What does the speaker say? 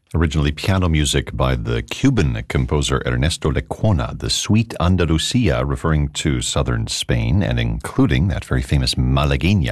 Originally piano music by the Cuban composer Ernesto Lecuona, the Suite Andalucia, referring to southern Spain and including that very famous Malagueña